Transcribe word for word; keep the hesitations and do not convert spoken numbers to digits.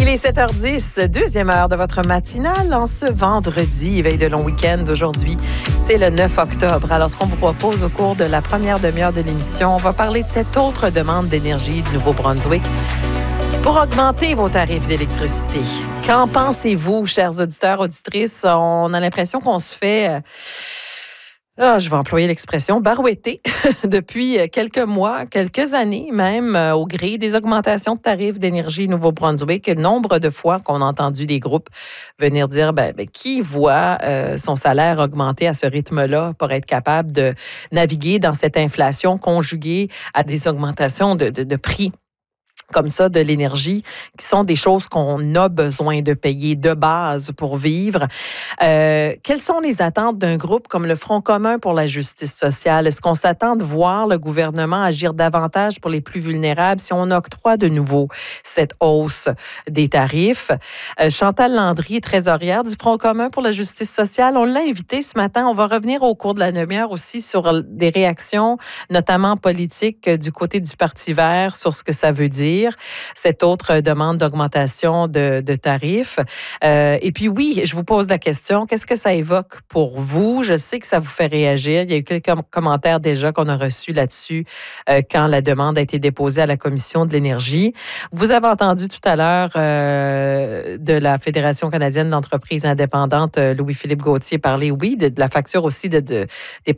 Il est sept heures dix, deuxième heure de votre matinale en ce vendredi, veille de long week-end. Aujourd'hui, c'est le neuf octobre. Alors, ce qu'on vous propose au cours de la première demi-heure de l'émission, on va parler de cette autre demande d'énergie du Nouveau-Brunswick pour augmenter vos tarifs d'électricité. Qu'en pensez-vous, chers auditeurs, auditrices? On a l'impression qu'on se fait... Euh, Ah, je vais employer l'expression barouetter depuis quelques mois, quelques années même, euh, au gré des augmentations de tarifs d'énergie Nouveau-Brunswick. Nombre de fois qu'on a entendu des groupes venir dire ben, ben, qui voit euh, son salaire augmenter à ce rythme-là pour être capable de naviguer dans cette inflation conjuguée à des augmentations de, de, de prix comme ça, de l'énergie, qui sont des choses qu'on a besoin de payer de base pour vivre. Euh, quelles sont les attentes d'un groupe comme le Front commun pour la justice sociale? Est-ce qu'on s'attend de voir le gouvernement agir davantage pour les plus vulnérables si on octroie de nouveau cette hausse des tarifs? Euh, Chantal Landry, trésorière du Front commun pour la justice sociale, on l'a invitée ce matin. On va revenir au cours de la demi-heure aussi sur des réactions, notamment politiques, du côté du Parti vert, sur ce que ça veut dire. Cette autre demande d'augmentation de, de tarifs. Euh, et puis oui, je vous pose la question, qu'est-ce que ça évoque pour vous? Je sais que ça vous fait réagir. Il y a eu quelques commentaires déjà qu'on a reçus là-dessus euh, quand la demande a été déposée à la Commission de l'énergie. Vous avez entendu tout à l'heure euh, de la Fédération canadienne d'entreprises indépendantes, Louis-Philippe Gauthier, parler, oui, de, de la facture aussi de, de, des